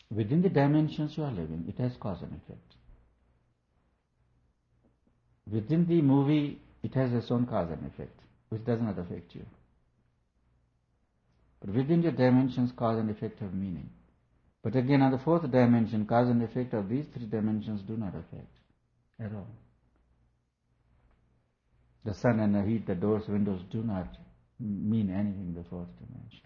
Within the dimensions you are living, it has cause and effect. Within the movie, it has its own cause and effect, which does not affect you. But within your dimensions, cause and effect have meaning. But again, on the fourth dimension, cause and effect of these three dimensions do not affect at all. The sun and the heat, the doors, windows do not mean anything in the fourth dimension.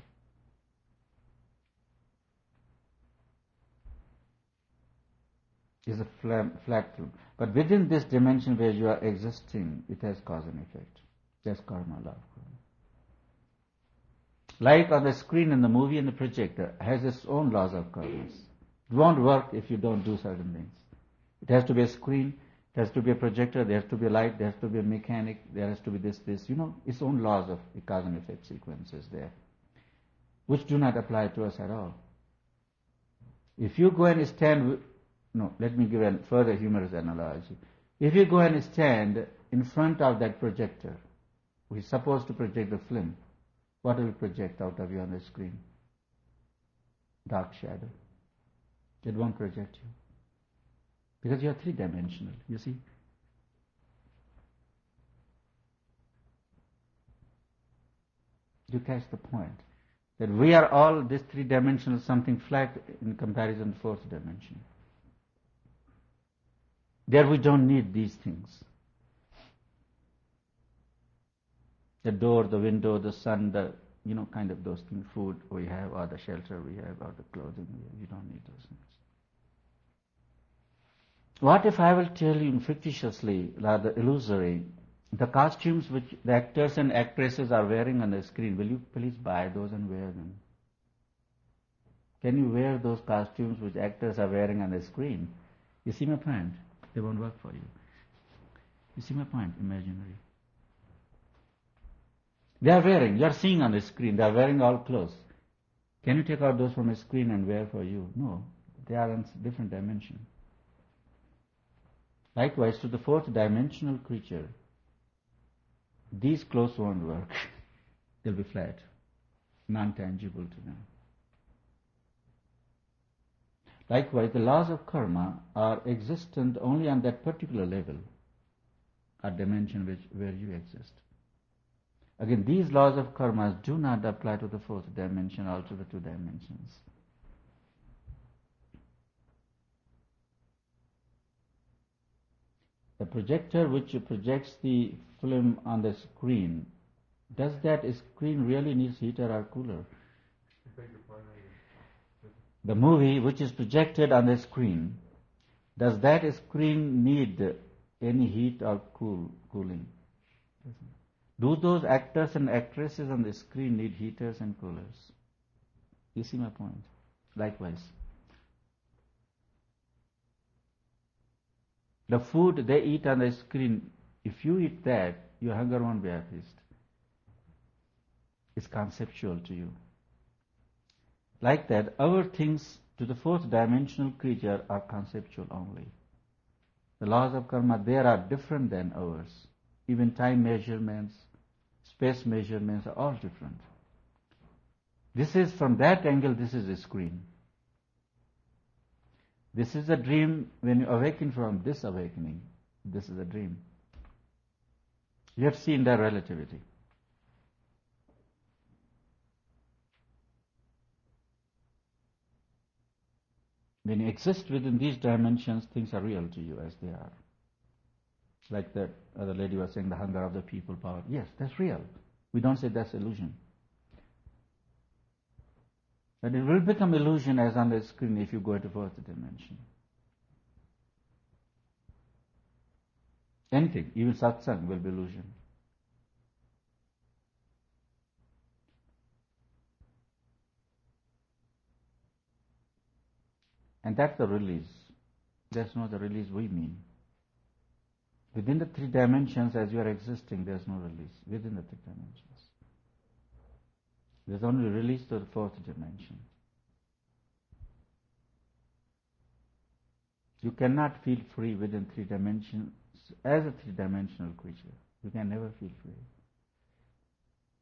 It's a flat truth. But within this dimension where you are existing, it has cause and effect. That's karma, love. Like on the screen in the movie and the projector has its own laws of karma. It won't work if you don't do certain things. It has to be a screen, it has to be a projector, there has to be a light, there has to be a mechanic, there has to be this, its own laws of the cause and effect sequences there, which do not apply to us at all. If you go and stand, let me give a further humorous analogy. If you go and stand in front of that projector, which is supposed to project the film, what will project out of you on the screen? Dark shadow. It won't project you. Because you are three-dimensional, you see. You catch the point. That we are all this three-dimensional, something flat in comparison to fourth dimension. There we don't need these things. The door, the window, the sun, kind of those things, food we have, or the shelter we have, or the clothing we have. You don't need those things. What if I will tell you fictitiously, rather illusory, the costumes which the actors and actresses are wearing on the screen, will you please buy those and wear them? Can you wear those costumes which actors are wearing on the screen? You see my point? They won't work for you. You see my point? Imaginary. They are wearing, you are seeing on the screen, they are wearing all clothes. Can you take out those from a screen and wear for you? No, they are in different dimension. Likewise, to the fourth dimensional creature, these clothes won't work. They'll be flat, non-tangible to them. Likewise, the laws of karma are existent only on that particular level, or dimension where you exist. Again, these laws of karma do not apply to the fourth dimension or to the two dimensions. The projector which projects the film on the screen, does that screen really need heater or cooler? The movie which is projected on the screen, does that screen need any heat or cooling? Do those actors and actresses on the screen need heaters and coolers? You see my point? Likewise. The food they eat on the screen, if you eat that, your hunger won't be appeased. It's conceptual to you. Like that, our things to the fourth dimensional creature are conceptual only. The laws of karma there are different than ours. Even time measurements, space measurements are all different. This is, from that angle, this is a screen. This is a dream. When you awaken from this awakening, this is a dream. You have seen their relativity. When you exist within these dimensions, things are real to you as they are. Like that other lady was saying, the hunger of the people power. Yes, that's real. We don't say that's illusion. But it will become illusion as on the screen if you go to fourth dimension. Anything, even satsang will be illusion. And that's the release. That's not the release we mean. Within the three dimensions, as you are existing, there's no release. Within the three dimensions. There's only release to the fourth dimension. You cannot feel free within three dimensions as a three-dimensional creature. You can never feel free.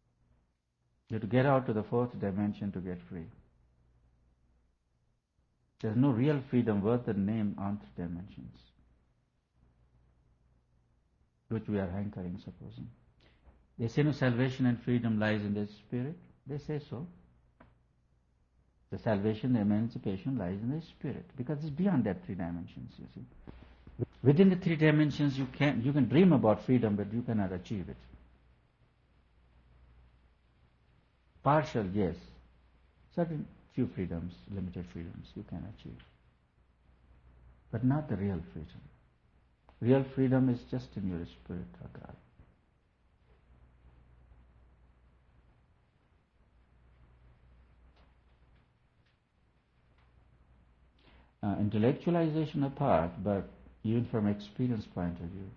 You have to get out to the fourth dimension to get free. There's no real freedom worth the name on three dimensions, which we are hankering, supposing. They say no, salvation and freedom lies in the spirit. They say so. The salvation, the emancipation lies in the spirit, because it's beyond that three dimensions, you see. Within the three dimensions, you can dream about freedom, but you cannot achieve it. Partial, yes. Certain few freedoms, limited freedoms, you can achieve. But not the real freedom. Real freedom is just in your spirit, or God. Intellectualization apart, but even from experience point of view,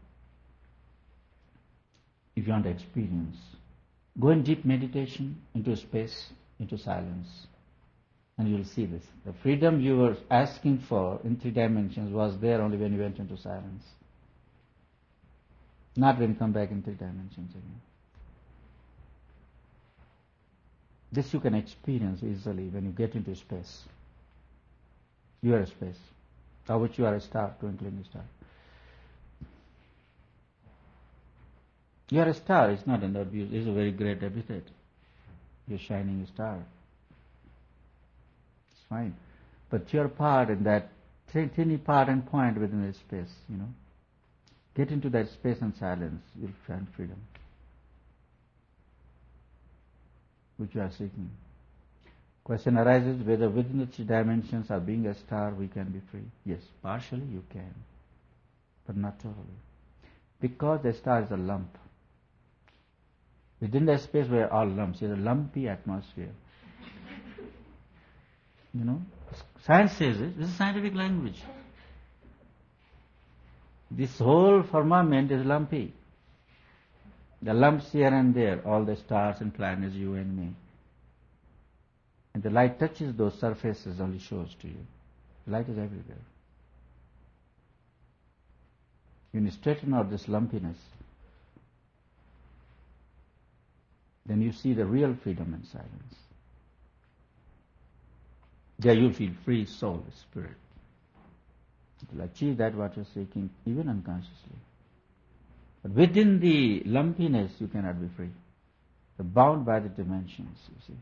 if you want experience, go in deep meditation, into space, into silence, and you will see this. The freedom you were asking for in three dimensions was there only when you went into silence, not when you come back in three dimensions again. This you can experience easily when you get into space. You are a space, of which you are a star, twinkling star. You are a star, it's not an abuse, it's a very great epithet. You're a shining star. It's fine. But your part in that tiny part and point within the space, get into that space and silence, you'll find freedom, which you are seeking. Question arises whether within the three dimensions or being a star we can be free. Yes, partially you can, but not totally. Because the star is a lump. Within that space we are all lumps. It's a lumpy atmosphere. Science says it. This is scientific language. This whole firmament is lumpy. The lumps here and there, all the stars and planets, you and me. And the light touches those surfaces, only shows to you. The light is everywhere. When you straighten out this lumpiness, then you see the real freedom in silence. There you feel free soul, spirit. You will achieve that what you are seeking, even unconsciously. But within the lumpiness, you cannot be free. You're bound by the dimensions, you see.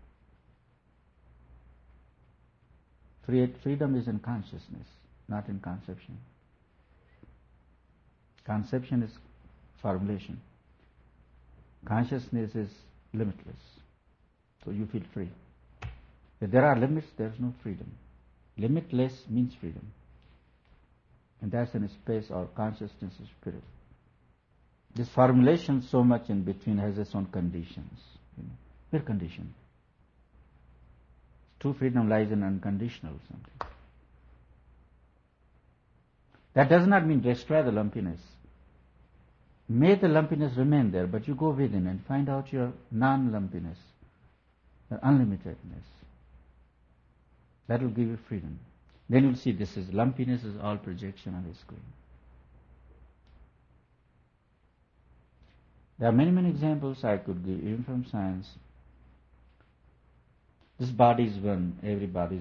Freedom is in consciousness, not in conception. Conception is formulation. Consciousness is limitless. So you feel free. If there are limits, there is no freedom. Limitless means freedom. And that's in space or consciousness of spirit. This formulation so much in between has its own conditions. We're conditioned. True freedom lies in unconditional something. That does not mean destroy the lumpiness. May the lumpiness remain there, but you go within and find out your non-lumpiness, your unlimitedness. That will give you freedom. Then you'll see this is lumpiness is all projection on the screen. There are many, many examples I could give, even from science. This body is one, every body is